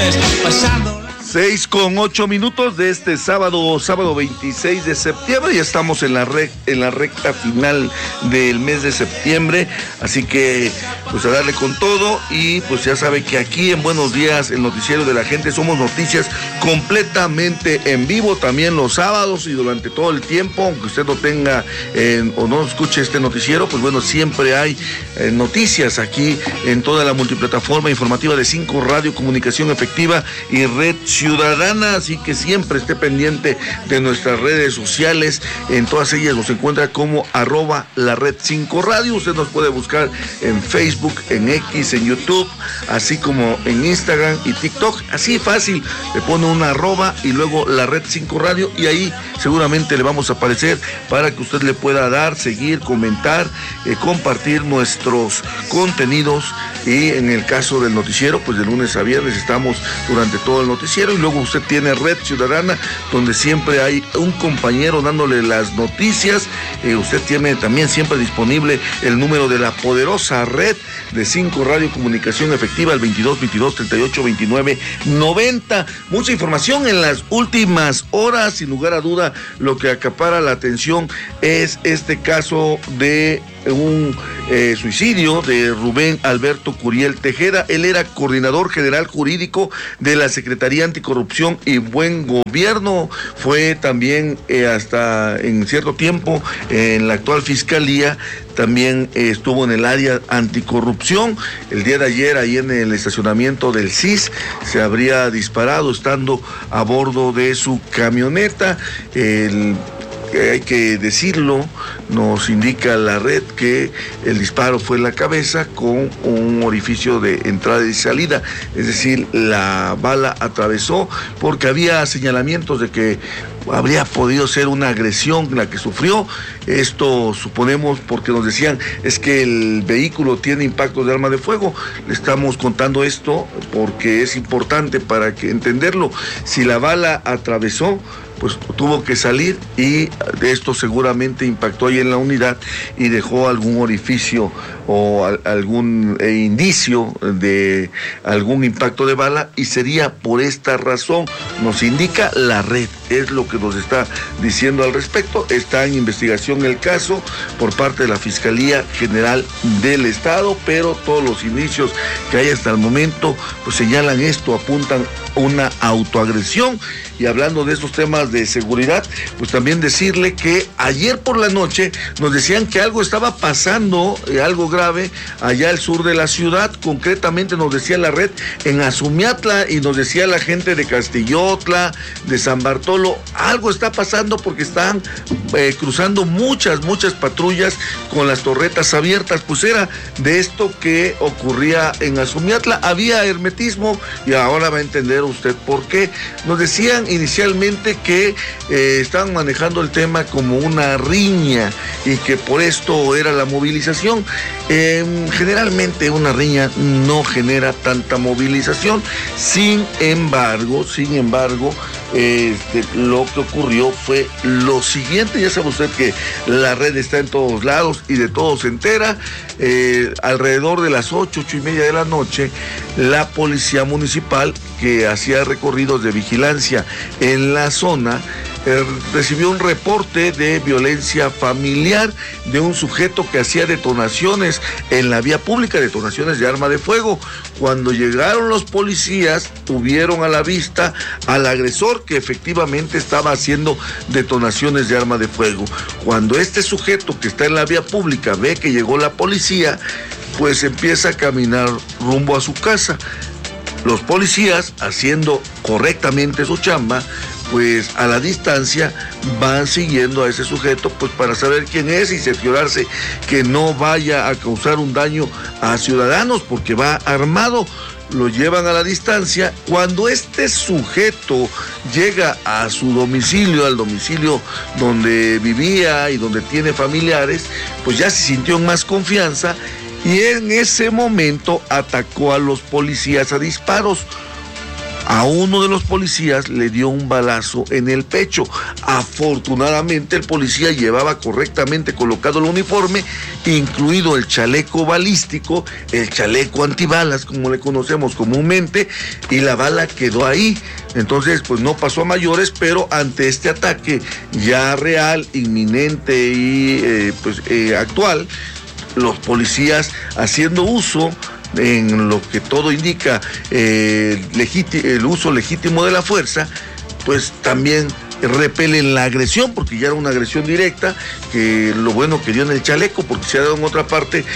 pues pasando. 6:08 de este sábado 26 de septiembre. Ya estamos en la recta final del mes de septiembre, así que pues a darle con todo. Y pues ya sabe que aquí en Buenos Días, el noticiero de la gente, somos noticias completamente en vivo, también los sábados y durante todo el tiempo, aunque usted no tenga o no escuche este noticiero, pues bueno, siempre hay noticias aquí en toda la multiplataforma informativa de 5 Radio Comunicación Efectiva y Red Ciudadana, así que siempre esté pendiente de nuestras redes sociales. En todas ellas nos encuentra como @la red 5 Radio. Usted nos puede buscar en Facebook, en X, en YouTube, así como en Instagram y TikTok. Así fácil, le pone una @ y luego la red 5 Radio, y ahí seguramente le vamos a aparecer para que usted le pueda dar, seguir, comentar, compartir nuestros contenidos. Y en el caso del noticiero, pues de lunes a viernes estamos durante todo el noticiero, y luego usted tiene Red Ciudadana, donde siempre hay un compañero dándole las noticias. Usted tiene también siempre disponible el número de la poderosa red de 5 Radio Comunicación Efectiva, el 22-22-38-29-90. Mucha información en las últimas horas. Sin lugar a duda, lo que acapara la atención es este caso de un suicidio de Rubén Alberto Curiel Tejeda. Él era coordinador general jurídico de la Secretaría Anticorrupción y Buen Gobierno. Fue también hasta en cierto tiempo en la actual Fiscalía. También estuvo en el área anticorrupción. El día de ayer, ahí en el estacionamiento del CIS, se habría disparado estando a bordo de su camioneta. Hay que decirlo, nos indica la red que el disparo fue en la cabeza con un orificio de entrada y salida, es decir, la bala atravesó, porque había señalamientos de que habría podido ser una agresión la que sufrió. Esto suponemos porque nos decían es que el vehículo tiene impactos de arma de fuego. Le estamos contando esto porque es importante para que entenderlo. Si la bala atravesó, pues tuvo que salir, y esto seguramente impactó ahí en la unidad y dejó algún orificio o algún indicio de algún impacto de bala, y sería por esta razón, nos indica la red, es lo que nos está diciendo al respecto. Está en investigación el caso por parte de la Fiscalía General del Estado, pero todos los indicios que hay hasta el momento pues señalan esto, apuntan a una autoagresión. Y hablando de estos temas de seguridad, pues también decirle que ayer por la noche nos decían que algo estaba pasando, algo grave, allá al sur de la ciudad. Concretamente nos decía la red en Azumiatla, y nos decía la gente de Castillotla, de San Bartolo, algo está pasando porque están cruzando muchas patrullas con las torretas abiertas. Pues era de esto que ocurría en Azumiatla. Había hermetismo, y ahora va a entender usted por qué. Nos decían inicialmente que estaban manejando el tema como una riña y que por esto era la movilización. Generalmente una riña no genera tanta movilización. Sin embargo, lo que ocurrió fue lo siguiente. Ya sabe usted que la red está en todos lados y de todo se entera. Alrededor de las 8:30 de la noche, la policía municipal, que hacía recorridos de vigilancia en la zona, recibió un reporte de violencia familiar de un sujeto que hacía detonaciones en la vía pública, detonaciones de arma de fuego. Cuando llegaron los policías, tuvieron a la vista al agresor que efectivamente estaba haciendo detonaciones de arma de fuego. Cuando este sujeto que está en la vía pública ve que llegó la policía, pues empieza a caminar rumbo a su casa. Los policías, haciendo correctamente su chamba, pues a la distancia van siguiendo a ese sujeto, pues para saber quién es y cerciorarse que no vaya a causar un daño a ciudadanos, porque va armado. Lo llevan a la distancia. Cuando este sujeto llega a su domicilio, al domicilio donde vivía y donde tiene familiares, pues ya se sintió en más confianza, y en ese momento atacó a los policías a disparos. A uno de los policías le dio un balazo en el pecho. Afortunadamente el policía llevaba correctamente colocado el uniforme, incluido el chaleco balístico, el chaleco antibalas, como le conocemos comúnmente, y la bala quedó ahí. Entonces, pues no pasó a mayores, pero ante este ataque ya real, inminente y actual, los policías, haciendo uso, en lo que todo indica, el uso legítimo de la fuerza, pues también repelen la agresión, porque ya era una agresión directa, que lo bueno que dio en el chaleco, porque si ha dado en otra parte,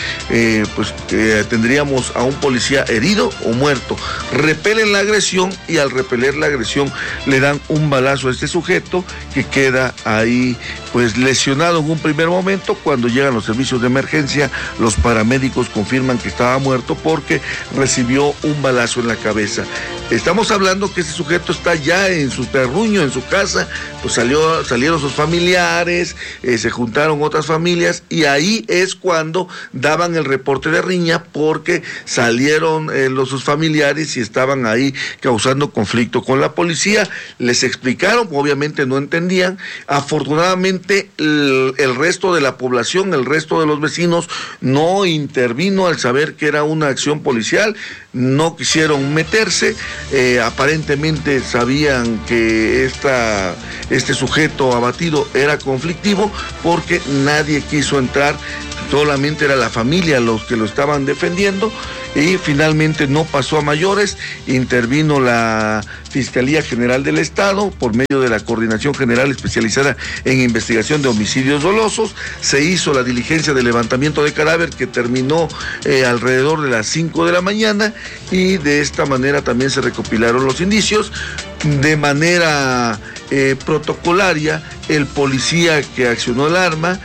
tendríamos a un policía herido o muerto. Repelen la agresión y al repeler la agresión le dan un balazo a este sujeto que queda ahí pues lesionado en un primer momento. Cuando llegan los servicios de emergencia, los paramédicos confirman que estaba muerto porque recibió un balazo en la cabeza. Estamos hablando que este sujeto está ya en su terruño, en su casa, pues salieron sus familiares, se juntaron otras familias y ahí es cuando daban el reporte de riña, porque salieron sus familiares y estaban ahí causando conflicto con la policía. Les explicaron, obviamente no entendían. Afortunadamente el resto de la población, el resto de los vecinos no intervino al saber que era una acción policial, no quisieron meterse. Aparentemente sabían que este sujeto abatido era conflictivo, porque nadie quiso entrar, solamente era la familia los que lo estaban defendiendo, y finalmente no pasó a mayores. Intervino la Fiscalía General del Estado por medio de la Coordinación General Especializada en Investigación de Homicidios Dolosos. Se hizo la diligencia de levantamiento de cadáver, que terminó alrededor de las 5 de la mañana, y de esta manera también se recopilaron los indicios. De manera protocolaria, el policía que accionó el arma,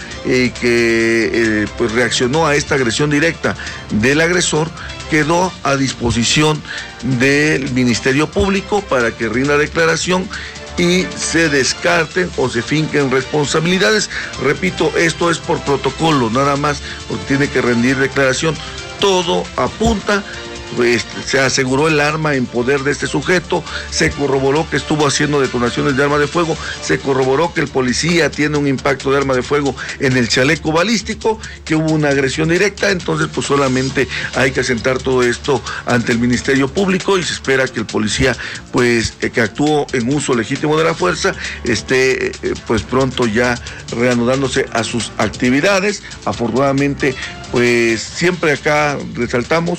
que reaccionó a esta agresión directa del agresor, quedó a disposición del Ministerio Público para que rinda declaración y se descarten o se finquen responsabilidades. Repito, esto es por protocolo, nada más, porque tiene que rendir declaración. Todo apunta. Se aseguró el arma en poder de este sujeto, se corroboró que estuvo haciendo detonaciones de arma de fuego, se corroboró que el policía tiene un impacto de arma de fuego en el chaleco balístico, que hubo una agresión directa. Entonces pues solamente hay que asentar todo esto ante el Ministerio Público y se espera que el policía que actuó en uso legítimo de la fuerza esté pues pronto ya reanudándose a sus actividades. Afortunadamente pues siempre acá resaltamos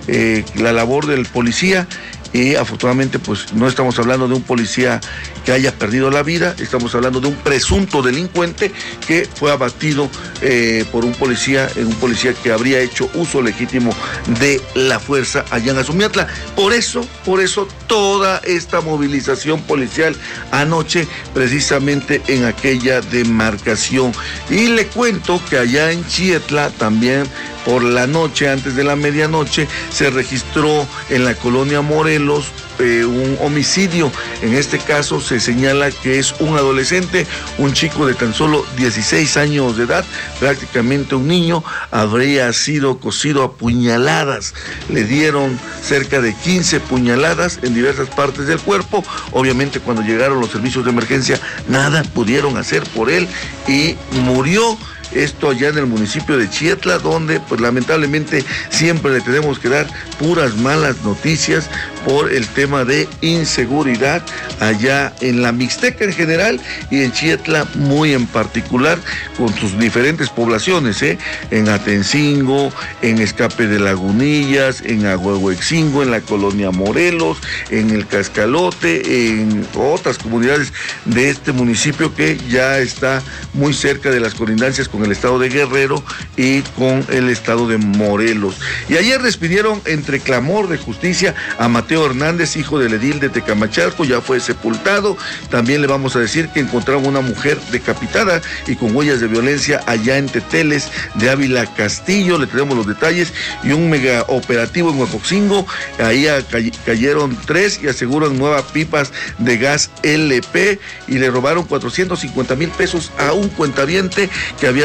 la labor del policía, y afortunadamente pues no estamos hablando de un policía que haya perdido la vida, estamos hablando de un presunto delincuente que fue abatido por un policía que habría hecho uso legítimo de la fuerza allá en Azumiatla. Por eso toda esta movilización policial anoche, precisamente en aquella demarcación. Y le cuento que allá en Chietla también, por la noche, antes de la medianoche, se registró en la colonia Morelos un homicidio. En este caso se señala que es un adolescente, un chico de tan solo 16 años de edad, prácticamente un niño, habría sido cosido a puñaladas. Le dieron cerca de 15 puñaladas en diversas partes del cuerpo. Obviamente cuando llegaron los servicios de emergencia nada pudieron hacer por él y murió. Esto allá en el municipio de Chietla, donde pues lamentablemente siempre le tenemos que dar puras malas noticias por el tema de inseguridad allá en la Mixteca en general y en Chietla muy en particular, con sus diferentes poblaciones, en Atencingo, en Escape de Lagunillas, en Ahuehuexingo, en la colonia Morelos, en el Cascalote, en otras comunidades de este municipio que ya está muy cerca de las colindancias con el estado de Guerrero y con el estado de Morelos. Y ayer despidieron entre clamor de justicia a Mateo Hernández, hijo del edil de Tecamachalco, ya fue sepultado. También le vamos a decir que encontraron una mujer decapitada y con huellas de violencia allá en Teteles de Ávila Castillo, le tenemos los detalles, y un mega operativo en Huejoxingo, ahí cayeron 3 y aseguran nuevas pipas de gas LP y le robaron 450,000 pesos a un cuentaviente que había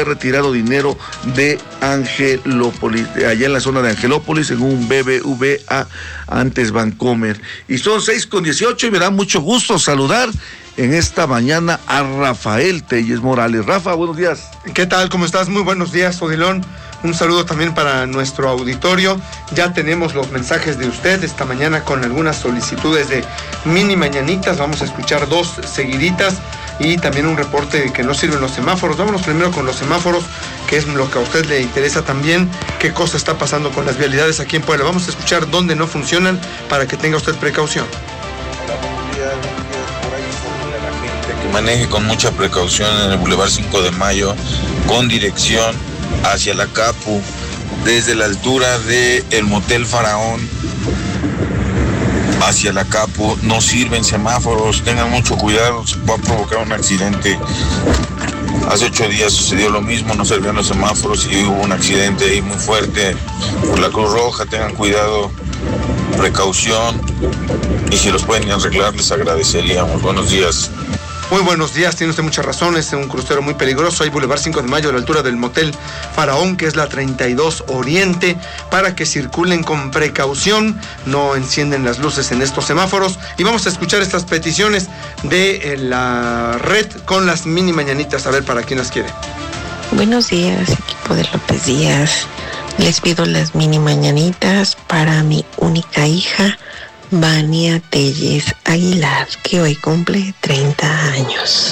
retirado dinero de Angelópolis, allá en la zona de Angelópolis, en un BBVA, antes Bancomer. Y son 6:18 y me da mucho gusto saludar en esta mañana a Rafael Telles Morales. Rafa, buenos días. ¿Qué tal? ¿Cómo estás? Muy buenos días, Odilon. Un saludo también para nuestro auditorio. Ya tenemos los mensajes de usted esta mañana con algunas solicitudes de mini mañanitas. Vamos a escuchar 2 seguiditas y también un reporte de que no sirven los semáforos. Vámonos primero con los semáforos, que es lo que a usted le interesa también. ¿Qué cosa está pasando con las vialidades aquí en Puebla? Vamos a escuchar dónde no funcionan para que tenga usted precaución. Que maneje con mucha precaución en el Boulevard 5 de Mayo con dirección hacia la Capu, desde la altura del Motel Faraón hacia la Capu. No sirven semáforos, tengan mucho cuidado, se puede provocar un accidente. Hace 8 días sucedió lo mismo, no servían los semáforos y hubo un accidente ahí muy fuerte por la Cruz Roja. Tengan cuidado, precaución, y si los pueden arreglar les agradeceríamos. Buenos días. Muy buenos días, tiene usted mucha razón, es un crucero muy peligroso. Hay Boulevard 5 de Mayo a la altura del Motel Faraón, que es la 32 Oriente, para que circulen con precaución, no encienden las luces en estos semáforos. Y vamos a escuchar estas peticiones de la red con las mini mañanitas, a ver para quién las quiere. Buenos días, equipo de López Díaz. Les pido las mini mañanitas para mi única hija, Vania Telles Aguilar, que hoy cumple 30 años.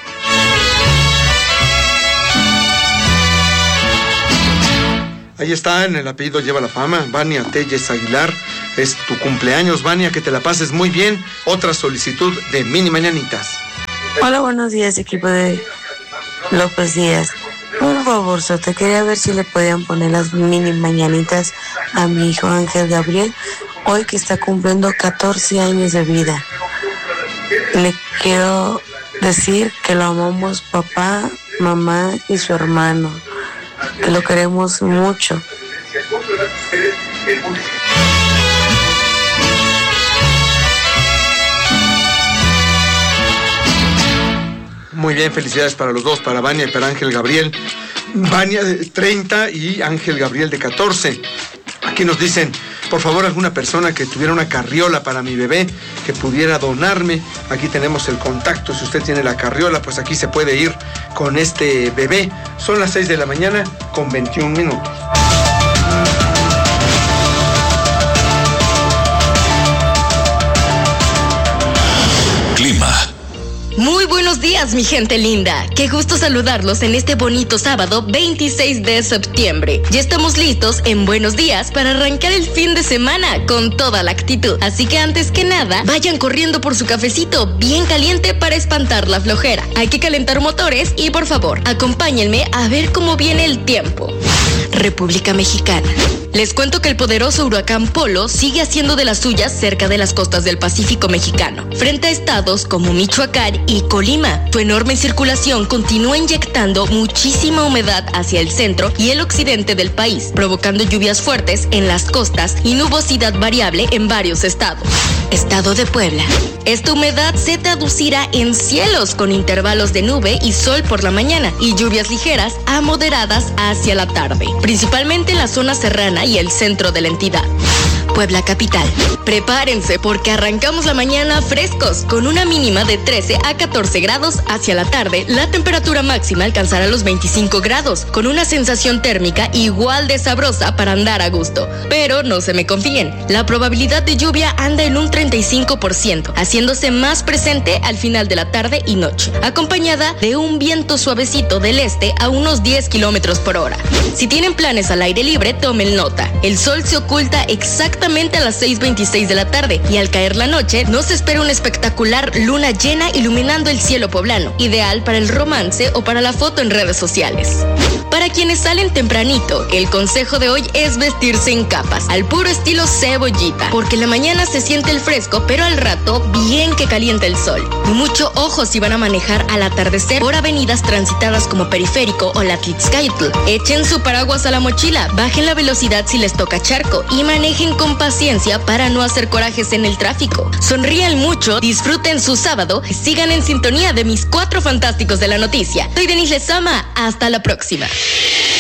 Ahí está, en el apellido lleva la fama, Vania Telles Aguilar. Es tu cumpleaños, Vania, que te la pases muy bien. Otra solicitud de mini mañanitas. Hola, buenos días, equipo de López Díaz. Por favor, te quería ver si le podían poner las mini mañanitas a mi hijo Ángel Gabriel, hoy que está cumpliendo 14 años de vida. Le quiero decir que lo amamos papá, mamá y su hermano, que lo queremos mucho. Muy bien, felicidades para los dos, para Vania y para Ángel Gabriel. Vania de 30 y Ángel Gabriel de 14. Aquí nos dicen, por favor, alguna persona que tuviera una carriola para mi bebé, que pudiera donarme. Aquí tenemos el contacto, si usted tiene la carriola, pues aquí se puede ir con este bebé. Son las 6 de la mañana con 21 minutos. Clima. Muy buenos días, mi gente linda. Qué gusto saludarlos en este bonito sábado 26 de septiembre. Ya estamos listos en Buenos Días para arrancar el fin de semana con toda la actitud. Así que antes que nada, vayan corriendo por su cafecito bien caliente para espantar la flojera. Hay que calentar motores y por favor, acompáñenme a ver cómo viene el tiempo. República Mexicana. Les cuento que el poderoso huracán Polo sigue haciendo de las suyas cerca de las costas del Pacífico mexicano, frente a estados como Michoacán y Colima. Su enorme circulación continúa inyectando muchísima humedad hacia el centro y el occidente del país, provocando lluvias fuertes en las costas y nubosidad variable en varios estados. Estado de Puebla. Esta humedad se traducirá en cielos con intervalos de nube y sol por la mañana y lluvias ligeras a moderadas hacia la tarde, principalmente en la zona serrana y el centro de la entidad. Puebla capital. Prepárense porque arrancamos la mañana frescos, con una mínima de 13 a 14 grados. Hacia la tarde, la temperatura máxima alcanzará los 25 grados, con una sensación térmica igual de sabrosa para andar a gusto. Pero no se me confíen, la probabilidad de lluvia anda en un 35%, haciéndose más presente al final de la tarde y noche, acompañada de un viento suavecito del este a unos 10 kilómetros por hora. Si tienen planes al aire libre, tomen nota. El sol se oculta exactamente a las 6:26 de la tarde y al caer la noche nos espera una espectacular luna llena iluminando el cielo poblano, ideal para el romance o para la foto en redes sociales. Para quienes salen tempranito, el consejo de hoy es vestirse en capas, al puro estilo cebollita, porque en la mañana se siente el fresco, pero al rato bien que calienta el sol. Mucho ojo si van a manejar al atardecer por avenidas transitadas como Periférico o la Tlitzcayotl. Echen su paraguas a la mochila, bajen la velocidad si les toca charco y manejen con paciencia para no hacer corajes en el tráfico. Sonrían mucho, disfruten su sábado, sigan en sintonía de mis 4 fantásticos de la noticia. Soy Denise Lezama, hasta la próxima.